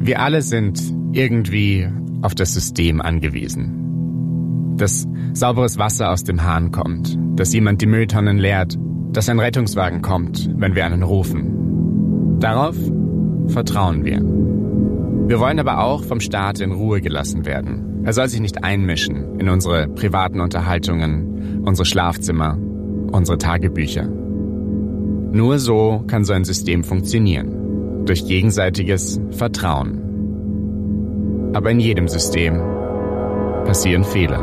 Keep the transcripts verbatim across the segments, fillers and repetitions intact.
Wir alle sind irgendwie auf das System angewiesen. Dass sauberes Wasser aus dem Hahn kommt, dass jemand die Mülltonnen leert, dass ein Rettungswagen kommt, wenn wir einen rufen. Darauf vertrauen wir. Wir wollen aber auch vom Staat in Ruhe gelassen werden. Er soll sich nicht einmischen in unsere privaten Unterhaltungen, unsere Schlafzimmer, unsere Tagebücher. Nur so kann so ein System funktionieren. Durch gegenseitiges Vertrauen. Aber in jedem System passieren Fehler.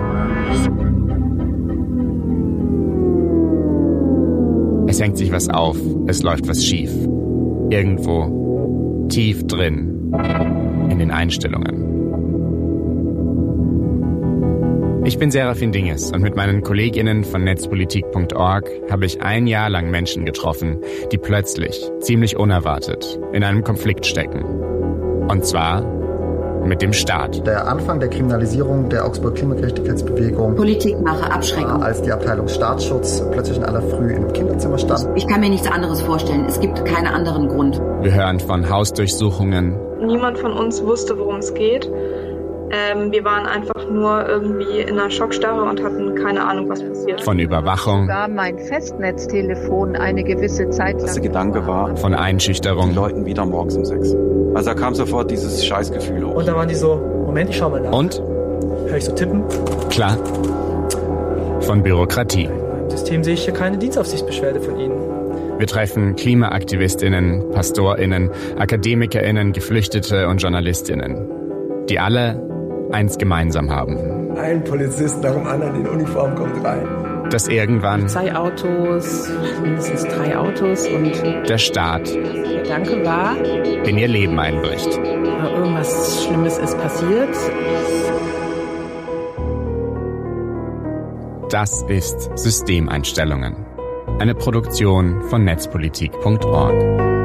Es hängt sich was auf, es läuft was schief. Irgendwo tief drin in den Einstellungen. Ich bin Serafin Dinges und mit meinen KollegInnen von netzpolitik punkt org habe ich ein Jahr lang Menschen getroffen, die plötzlich, ziemlich unerwartet, in einem Konflikt stecken. Und zwar mit dem Staat. Der Anfang der Kriminalisierung der Augsburger Klimagerechtigkeitsbewegung. Politikmache, Abschreckung. Als die Abteilung Staatsschutz plötzlich in aller Früh in einem Kinderzimmer stand. Ich kann mir nichts anderes vorstellen. Es gibt keinen anderen Grund. Wir hören von Hausdurchsuchungen. Niemand von uns wusste, worum es geht. Ähm, wir waren einfach nur irgendwie in einer Schockstarre und hatten keine Ahnung, was passiert. Von Überwachung. Sogar mein Festnetztelefon eine gewisse Zeit lang. Der Gedanke war, von Einschüchterung. Die Leuten wieder morgens um sechs. Also da kam sofort dieses Scheißgefühl hoch. Und da waren die so, Moment, ich schau mal nach. Und? Hör ich so tippen? Klar. Von Bürokratie. Im System sehe ich hier keine Dienstaufsichtsbeschwerde von Ihnen. Wir treffen KlimaaktivistInnen, PastorInnen, AkademikerInnen, Geflüchtete und JournalistInnen, die alle eins gemeinsam haben. Ein Polizist nach dem anderen in Uniform kommt rein. Dass irgendwann zwei Autos, mindestens drei Autos und der Staat der Gedanke war, in ihr Leben einbricht. Irgendwas Schlimmes ist passiert. Das ist Systemeinstellungen. Eine Produktion von netzpolitik punkt org.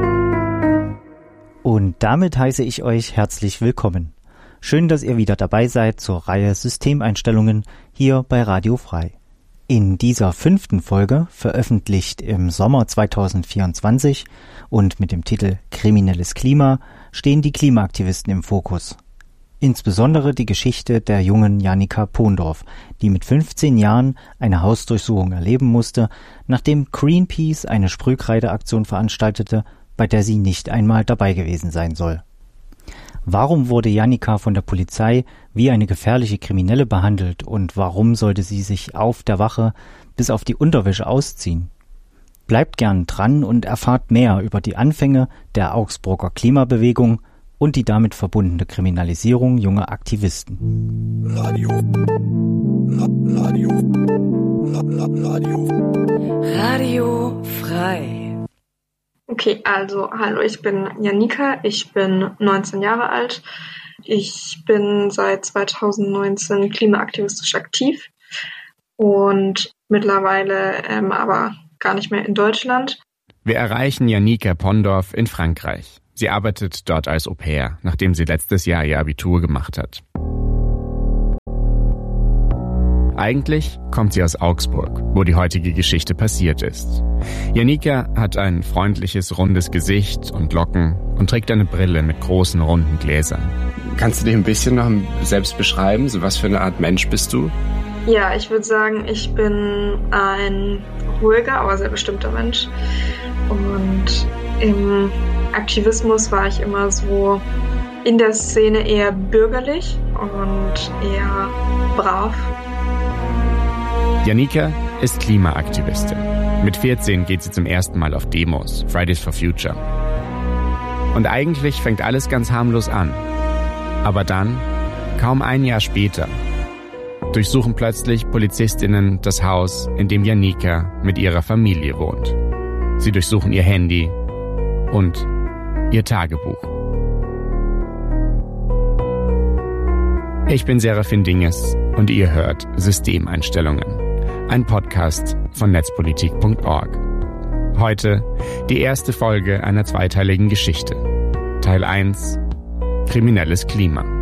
Und damit heiße ich euch herzlich willkommen. Schön, dass ihr wieder dabei seid zur Reihe Systemeinstellungen hier bei Radio Frei. In dieser fünften Folge, veröffentlicht im Sommer zweitausendvierundzwanzig und mit dem Titel Kriminelles Klima, stehen die Klimaaktivisten im Fokus. Insbesondere die Geschichte der jungen Jannika Pondorf, die mit fünfzehn Jahren eine Hausdurchsuchung erleben musste, nachdem Greenpeace eine Sprühkreideaktion veranstaltete, bei der sie nicht einmal dabei gewesen sein soll. Warum wurde Jannika von der Polizei wie eine gefährliche Kriminelle behandelt und warum sollte sie sich auf der Wache bis auf die Unterwäsche ausziehen? Bleibt gern dran und erfahrt mehr über die Anfänge der Augsburger Klimabewegung und die damit verbundene Kriminalisierung junger Aktivisten. Radio. Radio. Radio. Radio Frei. Okay, also hallo, ich bin Jannika, ich bin neunzehn Jahre alt. Ich bin seit zweitausendneunzehn klimaaktivistisch aktiv und mittlerweile ähm, aber gar nicht mehr in Deutschland. Wir erreichen Jannika Pondorf in Frankreich. Sie arbeitet dort als Au-pair, nachdem sie letztes Jahr ihr Abitur gemacht hat. Eigentlich kommt sie aus Augsburg, wo die heutige Geschichte passiert ist. Jannika hat ein freundliches, rundes Gesicht und Locken und trägt eine Brille mit großen, runden Gläsern. Kannst du dich ein bisschen noch selbst beschreiben? So was für eine Art Mensch bist du? Ja, ich würde sagen, ich bin ein ruhiger, aber sehr bestimmter Mensch. Und im Aktivismus war ich immer so in der Szene eher bürgerlich und eher brav. Jannika ist Klimaaktivistin. Mit vierzehn geht sie zum ersten Mal auf Demos, Fridays for Future. Und eigentlich fängt alles ganz harmlos an. Aber dann, kaum ein Jahr später, durchsuchen plötzlich PolizistInnen das Haus, in dem Jannika mit ihrer Familie wohnt. Sie durchsuchen ihr Handy und ihr Tagebuch. Ich bin Serafin Dinges und ihr hört Systemeinstellungen. Ein Podcast von netzpolitik punkt org. Heute die erste Folge einer zweiteiligen Geschichte. Teil eins: Kriminelles Klima.